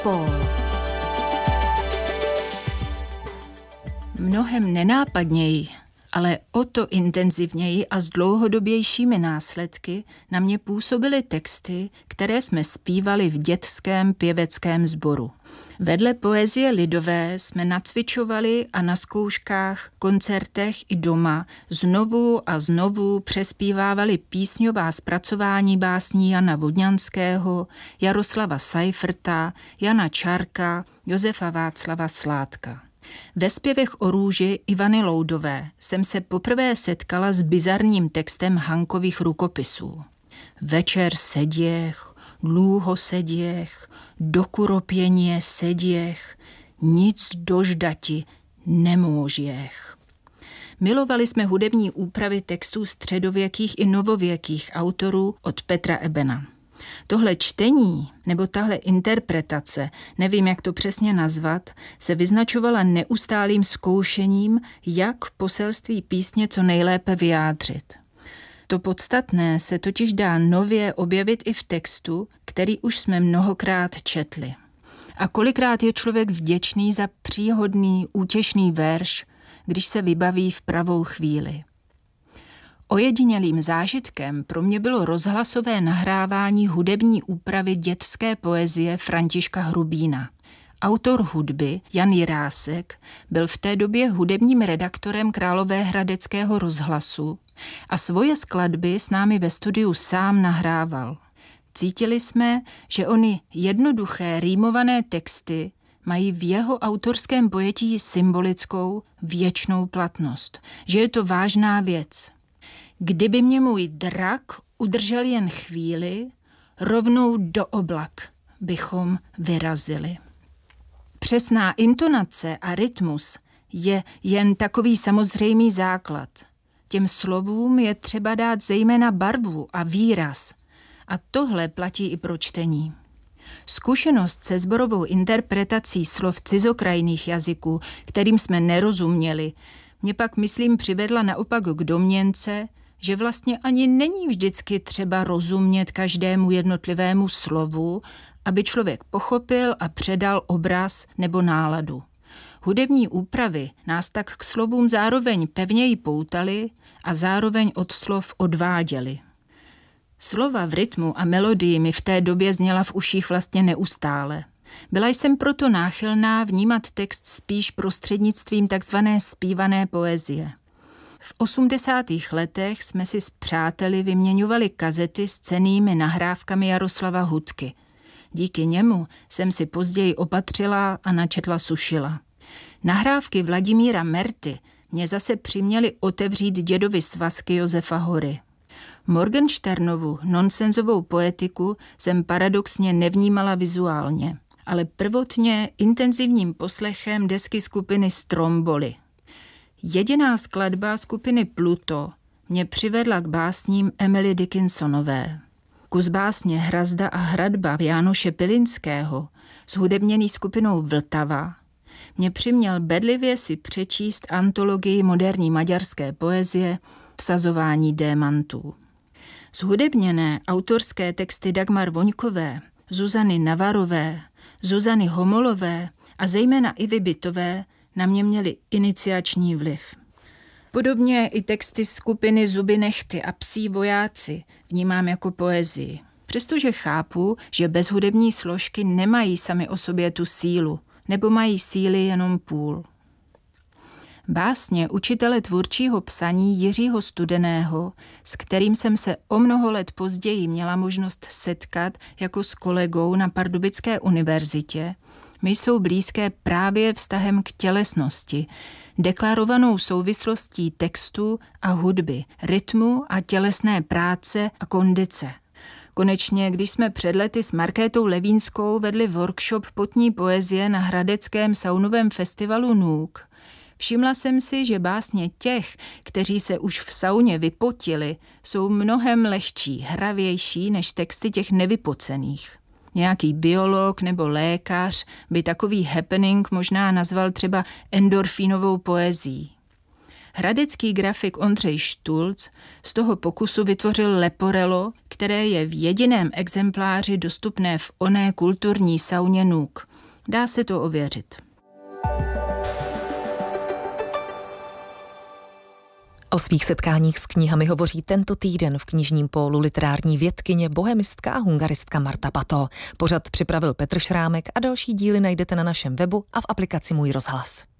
Paul. Mnohem nenápadněji, ale o to intenzivněji a s dlouhodobějšími následky na mě působily texty, které jsme zpívali v dětském pěveckém sboru. Vedle poezie lidové jsme nacvičovali a na zkouškách, koncertech i doma znovu a znovu přespívávali písňová zpracování básní Jana Vodňanského, Jaroslava Seiferta, Jana Čarka, Josefa Václava Sládka. Ve zpěvech o růži Ivany Loudové jsem se poprvé setkala s bizarním textem Hankových rukopisů. Večer seděch, dlouho seděch, do kuropěně seděch, nic doždati nemůžech. Milovali jsme hudební úpravy textů středověkých i novověkých autorů od Petra Ebena. Tohle čtení nebo tahle interpretace, nevím, jak to přesně nazvat, se vyznačovala neustálým zkoušením, jak poselství písně co nejlépe vyjádřit. To podstatné se totiž dá nově objevit i v textu, který už jsme mnohokrát četli. A kolikrát je člověk vděčný za příhodný, útěšný verš, když se vybaví v pravou chvíli. Ojedinělým zážitkem pro mě bylo rozhlasové nahrávání hudební úpravy dětské poezie Františka Hrubína. Autor hudby Jan Jirásek byl v té době hudebním redaktorem Královéhradeckého rozhlasu a svoje skladby s námi ve studiu sám nahrával. Cítili jsme, že ony jednoduché rýmované texty mají v jeho autorském pojetí symbolickou věčnou platnost, že je to vážná věc. Kdyby mě můj drak udržel jen chvíli, rovnou do oblak bychom vyrazili. Přesná intonace a rytmus je jen takový samozřejmý základ. Těm slovům je třeba dát zejména barvu a výraz. A tohle platí i pro čtení. Zkušenost se sborovou interpretací slov cizokrajných jazyků, kterým jsme nerozuměli, mě pak, myslím, přivedla naopak k domněnce, že vlastně ani není vždycky třeba rozumět každému jednotlivému slovu, aby člověk pochopil a předal obraz nebo náladu. Hudební úpravy nás tak k slovům zároveň pevněji poutaly a zároveň od slov odváděly. Slova v rytmu a melodii mi v té době zněla v uších vlastně neustále. Byla jsem proto náchylná vnímat text spíš prostřednictvím takzvané zpívané poezie. V 80. letech jsme si s přáteli vyměňovali kazety s cennými nahrávkami Jaroslava Hudky. Díky němu jsem si později opatřila a načetla Sušila. Nahrávky Vladimíra Merty mě zase přiměly otevřít dědovy svazky Josefa Hory. Morgensternovu nonsenzovou poetiku jsem paradoxně nevnímala vizuálně, ale prvotně intenzivním poslechem desky skupiny Stromboli. Jediná skladba skupiny Pluto mě přivedla k básním Emily Dickinsonové. Kus básně Hrazda a hradba Jánoše Pilinského, zhudebněný skupinou Vltava, mě přiměl bedlivě si přečíst antologii moderní maďarské poezie Vsazování démantů. Zhudebněné autorské texty Dagmar Voňkové, Zuzany Navarové, Zuzany Homolové a zejména Ivy Bytové na mě měly iniciační vliv. Podobně i texty skupiny Zuby nehty a Psí vojáci vnímám jako poezii. Přestože chápu, že bez hudební složky nemají sami o sobě tu sílu, nebo mají síly jenom půl. Básně učitele tvůrčího psaní Jiřího Studeného, s kterým jsem se o mnoho let později měla možnost setkat jako s kolegou na Pardubické univerzitě, mi jsou blízké právě vztahem k tělesnosti, deklarovanou souvislostí textu a hudby, rytmu a tělesné práce a kondice. Konečně, když jsme před lety s Markétou Levínskou vedli workshop potní poezie na hradeckém saunovém festivalu Nuk, všimla jsem si, že básně těch, kteří se už v sauně vypotili, jsou mnohem lehčí, hravější než texty těch nevypocených. Nějaký biolog nebo lékař by takový happening možná nazval třeba endorfínovou poezií. Hradecký grafik Ondřej Štulc z toho pokusu vytvořil leporello, které je v jediném exempláři dostupné v oné kulturní sauně Nuk. Dá se to ověřit. O svých setkáních s knihami hovoří tento týden v knižním pólu literární vědkyně, bohemistka a hungaristka Marta Pato. Pořad připravil Petr Šrámek a další díly najdete na našem webu a v aplikaci Můj rozhlas.